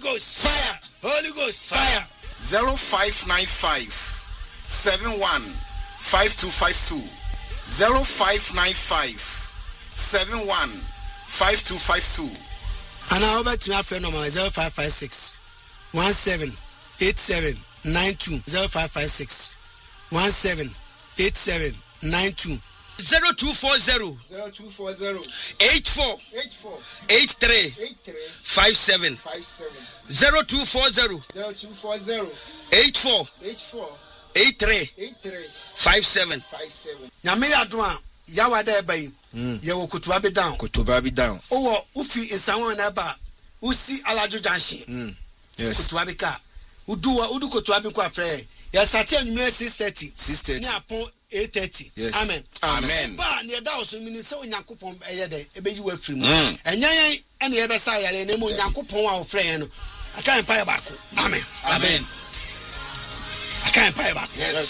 Ghost fire. Holy Ghost fire. 0595 71 5252 0595 71 5252 and I over to my friend number 0556 17 87 92 0556 17 87 92 0240 84 83 57 0240 84 83 57 Nyame adwa yawa da bai ye wo kutuba be down owo ufi insanwo na ba usi alajo junction yes kutuba be ka udu kutuba be kwa frɛ ya sate anwumere 6:30 ni apon 8:30 yes amen ba ne da oso mini se onyankopon eye de ebeyi wa firi mu enyan ene ye be sa yale na mu onyankopon a wo frɛ yen no aka empire ba ko amen amen aka empire ba yes